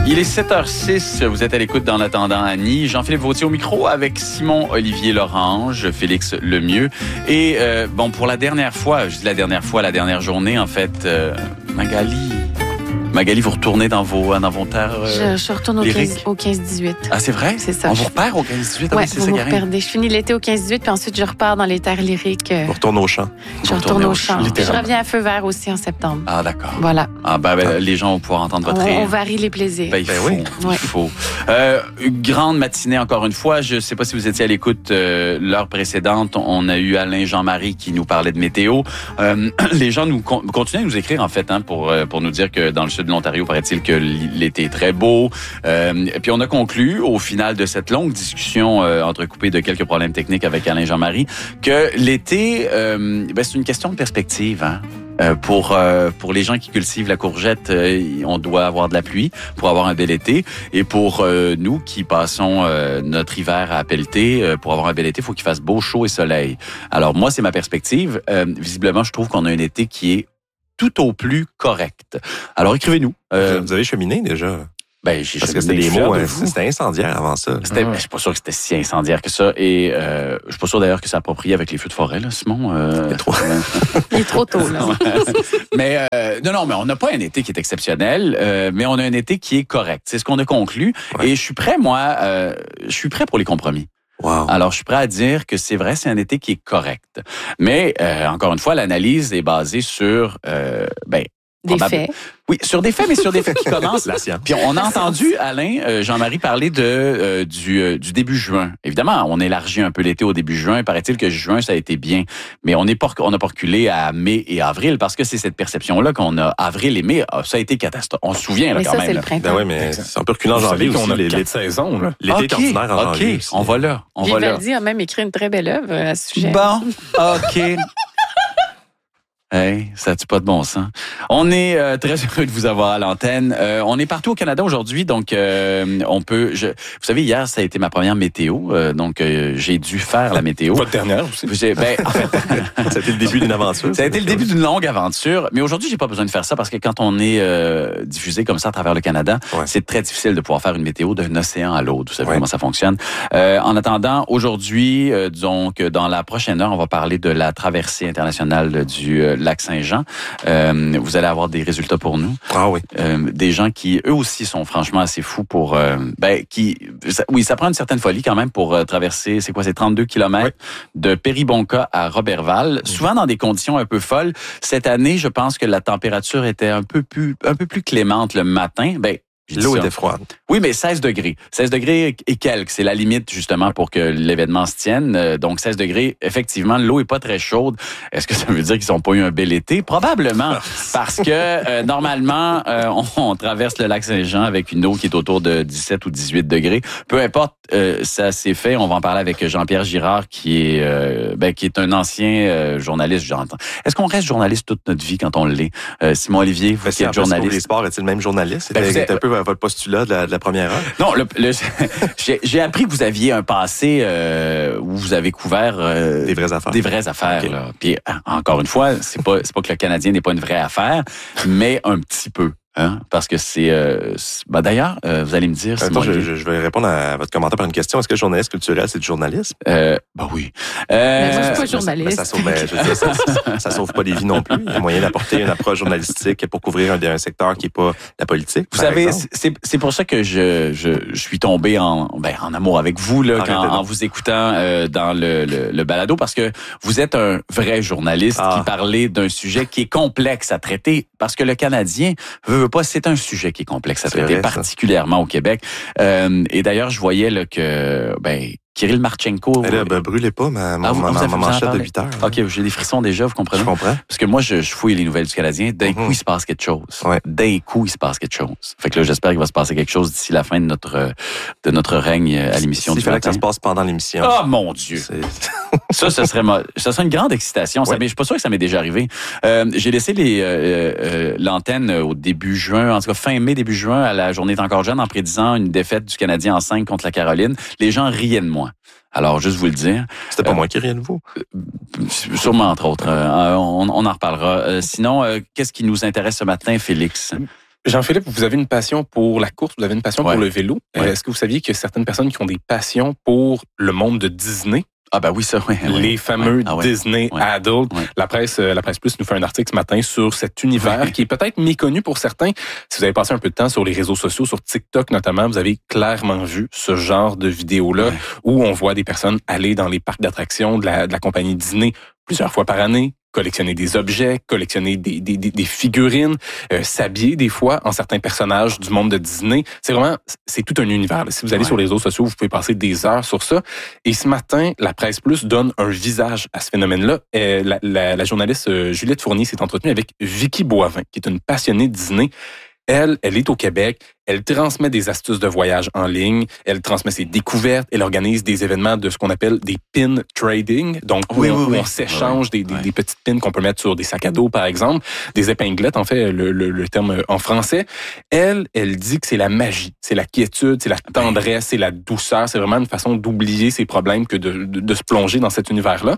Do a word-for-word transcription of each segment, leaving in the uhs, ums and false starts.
Il est sept heures six, vous êtes à l'écoute d'En attendant Annie. Jean-Philippe Vautier au micro avec Simon-Olivier Lorange, Félix Lemieux. Et euh, bon, pour la dernière fois, je dis la dernière fois, la dernière journée, en fait, euh, Magali... Magali, vous retournez dans vos, dans vos terres euh, Je, je retourne au quinze dix-huit. Ah, c'est vrai? C'est ça. On vous repère au quinze dix-huit? Oui, c'est vous ça me qui arrive? reperdez. Je finis l'été au quinze dix-huit, puis ensuite, je repars dans les terres lyriques. On retourne au champ. Je retourne au champ. Je reviens à Feu Vert aussi en septembre. Ah, d'accord. Voilà. Ah, ben, ben, les gens vont pouvoir entendre votre rire. On, on varie les plaisirs. Ben, il ben faut. Oui. Il ouais. faut. Euh, grande matinée, encore une fois. Je ne sais pas si vous étiez à l'écoute euh, l'heure précédente. On a eu Alain Jean-Marie qui nous parlait de météo. Euh, les gens nous con- continuent à nous écrire, en fait, hein, pour, euh, pour nous dire que dans le sud de l'Ontario, paraît-il que l'été est très beau. Euh, et puis on a conclu, au final de cette longue discussion euh, entrecoupée de quelques problèmes techniques avec Alain Jean-Marie, que l'été, euh, ben, c'est une question de perspective. Hein? Euh, pour euh, pour les gens qui cultivent la courgette, euh, on doit avoir de la pluie pour avoir un bel été. Et pour euh, nous qui passons euh, notre hiver à pelleter, euh, pour avoir un bel été, il faut qu'il fasse beau, chaud et soleil. Alors moi, c'est ma perspective. Euh, visiblement, je trouve qu'on a un été qui est tout au plus correct. Alors écrivez-nous. Euh, vous avez cheminé déjà? Ben, j'ai Parce que c'était des mots, hein, c'était incendiaire avant ça. C'était, je suis pas sûr que c'était si incendiaire que ça. Et euh, je suis pas sûr d'ailleurs que c'est approprié avec les feux de forêt, là, Simon. Euh, Il est trop, Il est trop tôt, là. mais euh, non, non, mais on n'a pas un été qui est exceptionnel, euh, mais on a un été qui est correct. C'est ce qu'on a conclu. Ouais. Et je suis prêt, moi, euh, je suis prêt pour les compromis. Wow. Alors, je suis prêt à dire que c'est vrai, c'est un été qui est correct. Mais, euh, encore une fois, l'analyse est basée sur, euh, ben, des probable... faits. Oui, sur des faits, mais sur des faits qui commencent. La science. Puis on a entendu Alain, euh, Jean-Marie parler de euh, du, euh, du début juin. Évidemment, on élargit un peu l'été au début juin. Paraît-il que juin, ça a été bien. Mais on n'est pas, on n'a pas reculé à mai et avril parce que c'est cette perception-là qu'on a. Avril et mai, ça a été catastrophe. On se souvient, là, mais quand ça, même. c'est le printemps. Ben oui, mais c'est un peu reculé en janvier aussi. On a les, quatre saisons, là. L'été okay, est ordinaire en OK, janvier aussi. On va là. On va là. Vivaldi a même écrit une très belle œuvre à ce sujet. Bon, OK. Hey, ça n'a-tu pas de bon sens? On est euh, très heureux de vous avoir à l'antenne. Euh, on est partout au Canada aujourd'hui, donc euh, on peut... Je, vous savez, hier, ça a été ma première météo, euh, donc euh, j'ai dû faire la météo. Votre dernière aussi. J'ai, ben, en fait, ça a été le début d'une aventure. Ça a été le début d'une longue aventure, mais aujourd'hui, j'ai pas besoin de faire ça parce que quand on est euh, diffusé comme ça à travers le Canada, ouais. c'est très difficile de pouvoir faire une météo d'un océan à l'autre. Vous savez ouais. comment ça fonctionne. Euh, en attendant, aujourd'hui, euh, donc dans la prochaine heure, on va parler de la traversée internationale du euh, lac Saint-Jean. Euh, vous allez avoir des résultats pour nous. Ah oui. Euh, des gens qui, eux aussi, sont franchement assez fous pour... Euh, ben, qui, ça, oui, ça prend une certaine folie quand même pour euh, traverser, c'est quoi, c'est trente-deux kilomètres oui. de Péribonka à Roberval, mmh. souvent dans des conditions un peu folles. Cette année, je pense que la température était un peu plus, un peu plus clémente le matin. Ben, l'eau était froide. Oui, mais seize degrés. seize degrés et quelques. C'est la limite, justement, pour que l'événement se tienne. Donc, seize degrés, effectivement, l'eau est pas très chaude. Est-ce que ça veut dire qu'ils n'ont pas eu un bel été? Probablement. Parce que, euh, normalement, euh, on, on traverse le lac Saint-Jean avec une eau qui est autour de dix-sept ou dix-huit degrés. Peu importe, euh, ça s'est fait. On va en parler avec Jean-Pierre Girard, qui est, euh, ben, qui est un ancien euh, journaliste, j'entends. Est-ce qu'on reste journaliste toute notre vie quand on l'est? Euh, Simon-Olivier, vous qui êtes journaliste. Les sports, est-il le même journaliste? C'était ben, un peu votre postulat de la, de la première heure? Non, le, le, j'ai, j'ai appris que vous aviez un passé euh, où vous avez couvert euh, des vraies affaires. Des vraies affaires. Okay. Là. Puis encore une fois, c'est pas c'est pas que le Canadien n'est pas une vraie affaire, mais un petit peu. Hein? Parce que c'est... Euh, c'est ben d'ailleurs, euh, vous allez me dire... Attends, je, je, je vais répondre à votre commentaire par une question. Est-ce que le journaliste culturel, c'est du journalisme? Euh, ben oui. Euh, mais moi, je suis pas journaliste. Mais ça, sauve, ben, je dis, ça, ça, ça sauve pas des vies non plus. Il y a moyen d'apporter une approche journalistique pour couvrir un, un secteur qui n'est pas la politique. Vous savez, c'est, c'est pour ça que je, je, je suis tombé en, ben, en amour avec vous là, quand, en vous écoutant euh, dans le, le, le balado, parce que vous êtes un vrai journaliste ah. qui parlait d'un sujet qui est complexe à traiter, parce que le Canadien veut, veut pas, c'est un sujet qui est complexe à c'est traiter, vrai, particulièrement au Québec. Euh, et d'ailleurs, je voyais là, que ben Kirill Marchenko... Eh là, ben, brûlez pas ma, ma, ah, vous, ma, ma, ma manchette de huit heures. Là. OK, j'ai des frissons déjà, vous comprenez? Je comprends. Parce que moi, je, je fouille les nouvelles du Canadien. D'un mm-hmm. coup, il se passe quelque chose. Ouais. D'un coup, il se passe quelque chose. Fait que là, j'espère qu'il va se passer quelque chose d'ici la fin de notre, de notre règne à l'émission si, du matin. Il fallait que ça se passe pendant l'émission. Oh, mon Dieu! ça, ce serait, ma... ça serait une grande excitation. Ouais. Ça, mais je suis pas sûr que ça m'est déjà arrivé. Euh, j'ai laissé les, euh, euh, l'antenne au début juin, en tout cas fin mai, début juin, à la Journée est encore jeune, en prédisant une défaite du Canadien en cinq contre la Caroline. Les gens riaient de moi. Alors, juste vous le dire. C'était pas euh, moi qui riais de vous. Euh, sûrement, entre autres. Euh, on, on en reparlera. Euh, sinon, euh, qu'est-ce qui nous intéresse ce matin, Félix? Jean-Philippe, vous avez une passion pour la course, vous avez une passion Ouais. pour le vélo. Ouais. Est-ce que vous saviez qu'il y a certaines personnes qui ont des passions pour le monde de Disney? Ah ben oui, ça, oui. Les oui. fameux Ouais. Ah ouais. Disney Ouais. Adult. Ouais. La presse, euh, la presse Plus nous fait un article ce matin sur cet univers Ouais. qui est peut-être méconnu pour certains. Si vous avez passé un peu de temps sur les réseaux sociaux, sur TikTok notamment, vous avez clairement vu ce genre de vidéos-là Ouais. où on voit des personnes aller dans les parcs d'attractions de la, de la compagnie Disney plusieurs fois par année, collectionner des objets, collectionner des, des, des, des figurines, euh, s'habiller des fois en certains personnages du monde de Disney. C'est vraiment, c'est tout un univers. Si vous allez Ouais. sur les réseaux sociaux, vous pouvez passer des heures sur ça. Et ce matin, la Presse Plus donne un visage à ce phénomène-là. Euh, la, la, la journaliste euh, Juliette Fournier s'est entretenue avec Vicky Boivin, qui est une passionnée de Disney. Elle, elle est au Québec, elle transmet des astuces de voyage en ligne, elle transmet ses découvertes, elle organise des événements de ce qu'on appelle des pin trading, donc Oui, où, oui, on, oui. où on s'échange Oui, des, des, oui. des petites pins qu'on peut mettre sur des sacs à dos, par exemple, des épinglettes, en fait, le, le, le terme en français. Elle, elle dit que c'est la magie, c'est la quiétude, c'est la tendresse, c'est la douceur, c'est vraiment une façon d'oublier ses problèmes que de, de, de se plonger dans cet univers-là.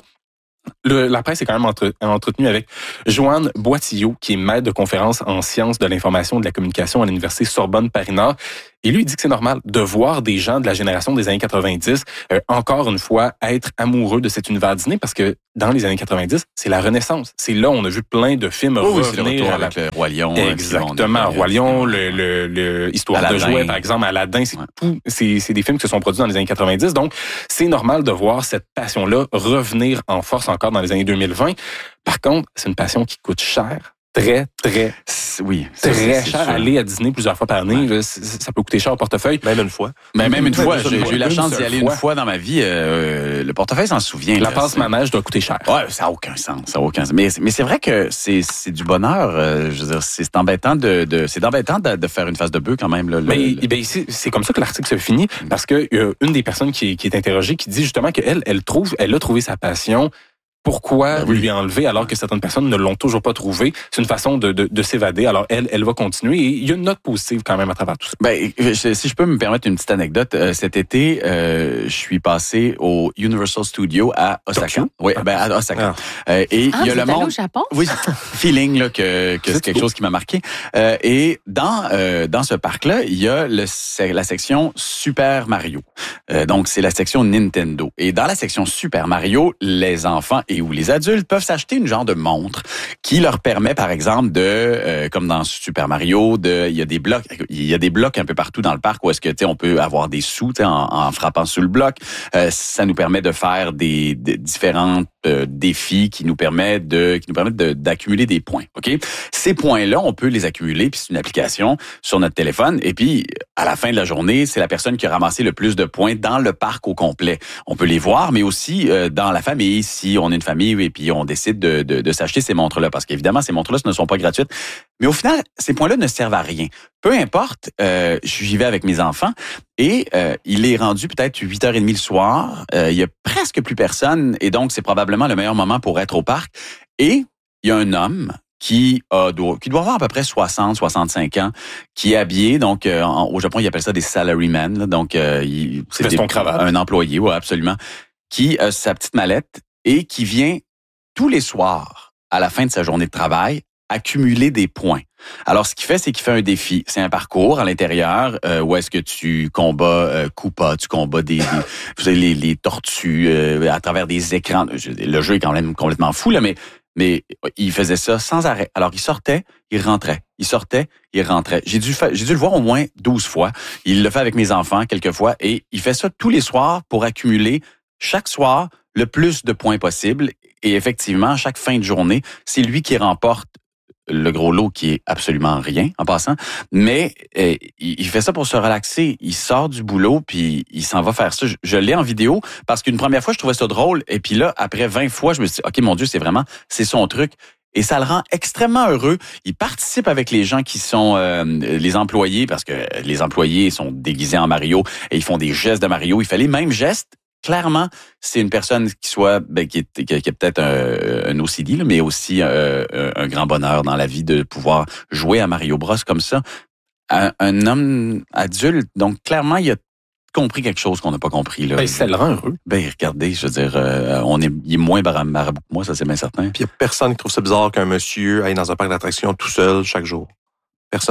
Le, la presse est quand même entre, entretenue avec Joanne Boitillot, qui est maître de conférence en sciences de l'information et de la communication à l'Université Sorbonne-Paris-Nord. Et lui, il dit que c'est normal de voir des gens de la génération des années quatre-vingt-dix, euh, encore une fois, être amoureux de cet univers Disney, parce que dans les années quatre-vingt-dix, c'est la Renaissance. C'est là où on a vu plein de films Oh, oui, c'est le revenir retour à la... avec le Roi Lion. euh, Exactement. qui vont- Roi Lion, le, le, le Histoire Aladdin. de jouets, par exemple, Aladdin, c'est Ouais. tout, c'est, c'est des films qui se sont produits dans les années quatre-vingt-dix. Donc, c'est normal de voir cette passion-là revenir en force encore dans les années deux mille vingt. Par contre, c'est une passion qui coûte cher. Très, très, C'est- Oui. ça, très c'est- c'est cher. sûr. Aller à Disney plusieurs fois par année, Ouais. là, c- ça peut coûter cher au portefeuille. Même une fois. Mais même une Une fois, seule j'ai fois. j'ai eu la Une chance d'y seule aller fois. une fois dans ma vie. Euh, le portefeuille s'en souvient. La là, passe c'est- manège doit coûter cher. Ouais, ça n'a aucun sens. Ça a aucun sens. Mais, mais c'est vrai que c'est, c'est du bonheur. euh, je veux dire, c'est, c'est embêtant de, de c'est embêtant de, de faire une face de bœuf quand même. Là, le- Mais le- eh bien, c'est, c'est comme ça que l'article se finit, parce que euh, une des personnes qui, qui est interrogée qui dit justement qu'elle, elle trouve, elle a trouvé sa passion. Pourquoi Ben oui. lui enlever alors que certaines personnes ne l'ont toujours pas trouvé? C'est une façon de, de, de s'évader. Alors, elle, elle va continuer. Et il y a une note positive quand même à travers tout ça. Ben, je- si je peux me permettre une petite anecdote, euh, cet été, euh, je suis passé au Universal Studio à Osaka. Tokyo? Oui, ben à Osaka. Ah. Euh, et Ah, il y a vous le êtes allé monde. au Japon? Oui, feeling là que, que c'est C'est quelque cool. chose qui m'a marqué. Euh, et dans euh, dans ce parc-là, il y a le, c'est la section Super Mario. Euh, donc c'est la section Nintendo. Et dans la section Super Mario, les enfants et ou les adultes peuvent s'acheter une genre de montre qui leur permet, par exemple, de, euh, comme dans Super Mario, de, il y a des blocs, il y a des blocs un peu partout dans le parc où est-ce que tu sais, on peut avoir des sous, tu sais, en, en frappant sur le bloc. Euh, ça nous permet de faire des, des différents euh, défis qui nous permettent de, qui nous permettent de, d'accumuler des points. Ok, ces points-là, on peut les accumuler, puis c'est une application sur notre téléphone. Et puis à la fin de la journée, c'est la personne qui a ramassé le plus de points dans le parc au complet. On peut les voir, mais aussi euh, dans la famille, si on est une famille et puis on décide de, de, de s'acheter ces montres-là, parce qu'évidemment, ces montres-là ce ne sont pas gratuites. Mais au final, ces points-là ne servent à rien. Peu importe, euh, j'y vais avec mes enfants et euh, il est rendu peut-être huit heures trente le soir. Euh, il y a presque plus personne et donc c'est probablement le meilleur moment pour être au parc. Et il y a un homme qui a doit, qui doit avoir à peu près soixante, soixante-cinq ans, qui est habillé, donc euh, en, au Japon, ils appellent ça des salarymen, là, donc euh, il, c'est Veston des- cravate. un employé, ouais, absolument, qui a sa petite mallette et qui vient tous les soirs, à la fin de sa journée de travail, accumuler des points. Alors, ce qu'il fait, c'est qu'il fait un défi. C'est un parcours à l'intérieur euh, où est-ce que tu combats euh, Koopa, tu combats des, des vous savez, les, les tortues euh, à travers des écrans. Le jeu est quand même complètement fou, là, mais mais il faisait ça sans arrêt. Alors, il sortait, il rentrait. Il sortait, il rentrait. J'ai dû, fa- j'ai dû le voir au moins douze fois. Il le fait avec mes enfants quelques fois et il fait ça tous les soirs pour accumuler chaque soir le plus de points possible. Et effectivement, chaque fin de journée, c'est lui qui remporte le gros lot qui est absolument rien en passant, mais euh, il fait ça pour se relaxer. Il sort du boulot puis il s'en va faire ça. Je, je l'ai en vidéo parce qu'une première fois je trouvais ça drôle et puis là après vingt fois je me suis dit ok mon Dieu c'est vraiment c'est son truc. Et ça le rend extrêmement heureux. Il participe avec les gens qui sont euh, les employés parce que les employés sont déguisés en Mario et ils font des gestes de Mario. Il fait les mêmes gestes. Clairement, c'est une personne qui soit ben, qui, est, qui a peut-être un, un O C D, là, mais aussi euh, un grand bonheur dans la vie de pouvoir jouer à Mario Bros comme ça. Un, un homme adulte, donc clairement, il a compris quelque chose qu'on n'a pas compris. Là. Ben, ça le rend heureux. Ben regardez, je veux dire, euh, on est, il est moins marabout que moi, ça c'est bien certain. Puis il n'y a personne qui trouve ça bizarre qu'un monsieur aille dans un parc d'attractions tout seul chaque jour. Personne.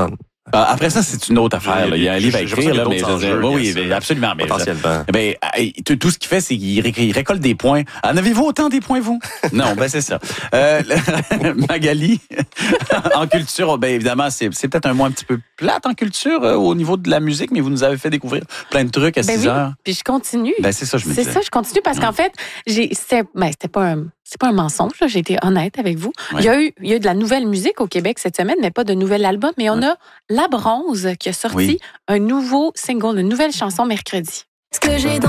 Après ça, c'est une autre affaire. Là. Il y a un livre à écrire, là, mais je veux dire, oui, oui, absolument. Mais potentiellement. Ben, tout ce qu'il fait, c'est qu'il ré- il récolte des points. En avez-vous autant des points, vous? Non, ben c'est ça. Euh, Magali, en culture, ben évidemment, c'est, c'est peut-être un mot un petit peu plate en culture euh, au niveau de la musique, mais vous nous avez fait découvrir plein de trucs à ben six oui, heures. Puis je continue. Ben c'est ça, je me C'est disais. ça, je continue parce qu'en fait, j'ai, c'était, ben, c'était pas un, c'est pas un mensonge, là, j'ai été honnête avec vous. Ouais. Il y a eu, il y a eu de la nouvelle musique au Québec cette semaine, mais pas de nouvel album. Mais on Ouais. a La Bronze qui a sorti Oui. un nouveau single, une nouvelle chanson mercredi. Ce que j'ai